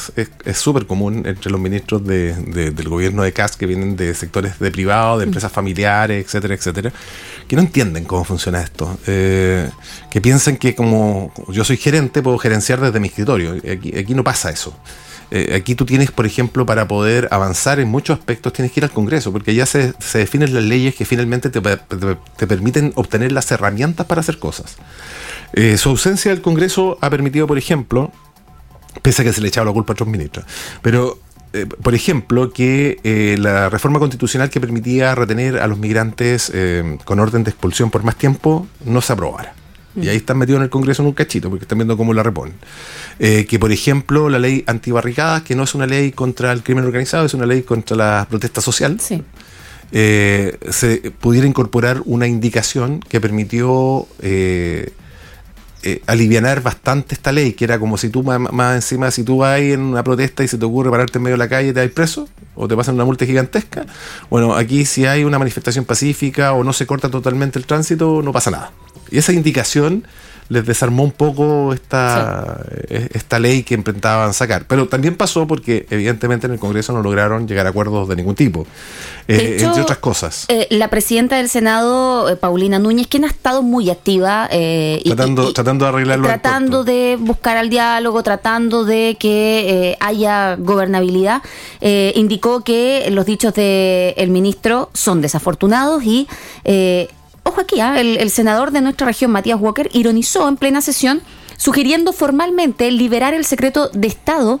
es súper común entre los ministros del gobierno de Kast, que vienen de sectores de privado, de empresas familiares, etcétera, etcétera, que no entienden cómo funciona esto, que piensan que como yo soy gerente puedo gerenciar desde mi escritorio. Aquí no pasa eso. Aquí tú tienes, por ejemplo, para poder avanzar en muchos aspectos tienes que ir al Congreso, porque ya se definen las leyes que finalmente te permiten obtener las herramientas para hacer cosas. Su ausencia del Congreso ha permitido, por ejemplo, pese a que se le echaba la culpa a otros ministros, pero por ejemplo, que la reforma constitucional que permitía retener a los migrantes con orden de expulsión por más tiempo no se aprobara. Y ahí están metidos en el Congreso en un cachito, porque están viendo cómo la reponen. Que, por ejemplo, la ley antibarricadas, que no es una ley contra el crimen organizado, es una ley contra la protesta social, sí. Se pudiera incorporar una indicación que permitió alivianar bastante esta ley, que era como si tú, más encima, si tú vas en una protesta y se te ocurre pararte en medio de la calle, te vas preso o te pasan una multa gigantesca. Bueno, aquí si hay una manifestación pacífica o no se corta totalmente el tránsito, no pasa nada. Y esa indicación les desarmó un poco esta ley que intentaban sacar. Pero también pasó porque evidentemente en el Congreso no lograron llegar a acuerdos de ningún tipo, de hecho, entre otras cosas. La presidenta del Senado, Paulina Núñez, quien ha estado muy activa tratando de arreglarlo, tratando de buscar al diálogo, tratando de que haya gobernabilidad, indicó que los dichos del ministro son desafortunados y ojo aquí, el senador de nuestra región, Matías Walker, ironizó en plena sesión, sugiriendo formalmente liberar el secreto de Estado,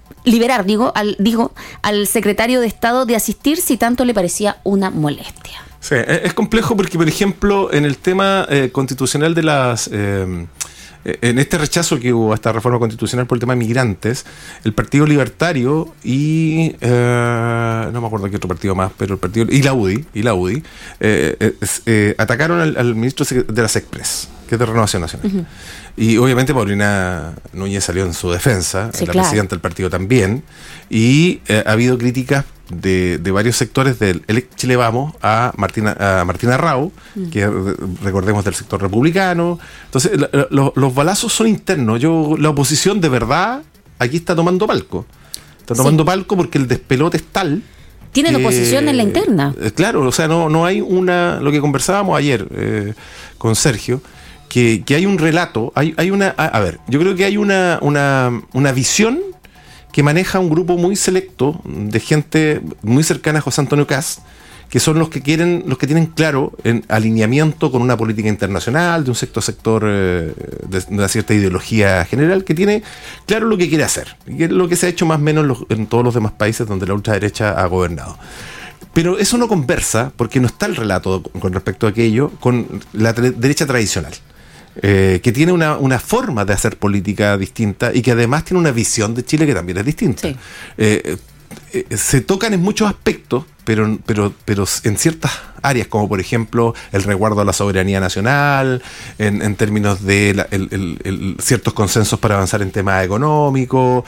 al secretario de Estado de asistir si tanto le parecía una molestia. Sí, es complejo porque, por ejemplo, en el tema constitucional de las... en este rechazo que hubo a esta reforma constitucional por el tema de migrantes, el Partido Libertario y no me acuerdo qué otro partido más, pero el partido y la UDI atacaron al ministro de las Express, que es de Renovación Nacional. Uh-huh. Y obviamente Paulina Núñez salió en su defensa, sí, la presidenta del partido también, y ha habido críticas de varios sectores del Chile Vamos a Martina Rau, que recordemos del sector republicano. Entonces los balazos son internos. La oposición de verdad aquí está tomando palco. Está tomando palco porque el despelote es tal. Tienen oposición en la interna. Claro, o sea, no hay lo que conversábamos ayer con Sergio, que hay un relato, hay una, a ver, yo creo que hay una visión que maneja un grupo muy selecto de gente muy cercana a José Antonio Kast, que son los que tienen claro en alineamiento con una política internacional, de un sector de una cierta ideología general, que tiene claro lo que quiere hacer, y es lo que se ha hecho más o menos en todos los demás países donde la ultraderecha ha gobernado. Pero eso no conversa, porque no está el relato con respecto a aquello, con la derecha tradicional. Que tiene una forma de hacer política distinta y que además tiene una visión de Chile que también es distinta. Sí. Se tocan en muchos aspectos, pero en ciertas áreas, como por ejemplo el resguardo a la soberanía nacional, en términos de ciertos consensos para avanzar en temas económicos,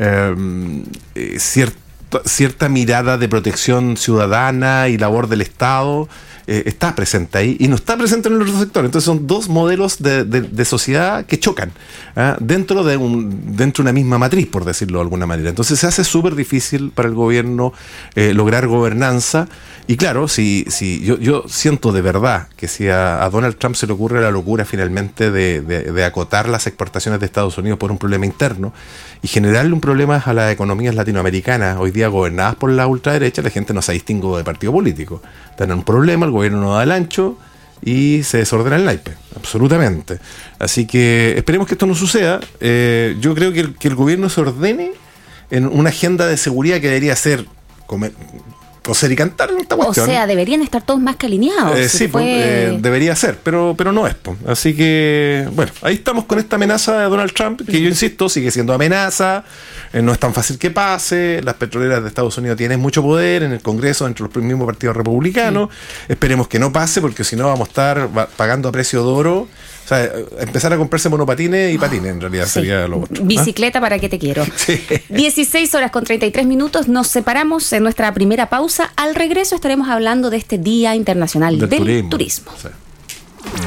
cierta mirada de protección ciudadana y labor del Estado. Está presente ahí y no está presente en el otro sector. Entonces son dos modelos de sociedad que chocan dentro de una misma matriz, por decirlo de alguna manera. Entonces se hace súper difícil para el gobierno lograr gobernanza. Y claro, si yo siento de verdad que si a Donald Trump se le ocurre la locura finalmente de acotar las exportaciones de Estados Unidos por un problema interno y generarle un problema a las economías latinoamericanas hoy día gobernadas por la ultraderecha, la gente no se distingue de partido político. Están en un problema, el gobierno no da el ancho y se desordena el naipe, absolutamente. Así que esperemos que esto no suceda. Yo creo que el gobierno se ordene en una agenda de seguridad que debería ser coser y cantar en esta cuestión. O sea, deberían estar todos más que alineados. Sí, debería ser, pero no es. Así que, bueno, ahí estamos con esta amenaza de Donald Trump, que yo insisto, sigue siendo amenaza, no es tan fácil que pase, las petroleras de Estados Unidos tienen mucho poder en el Congreso, entre los mismos partidos republicanos. Esperemos que no pase, porque si no vamos a estar pagando a precio de oro. O sea, empezar a comprarse monopatines y patines, en realidad sería lo otro. Bicicleta, ¿para qué te quiero? Sí. 16:33, nos separamos en nuestra primera pausa. Al regreso estaremos hablando de este Día Internacional del Turismo. Sí.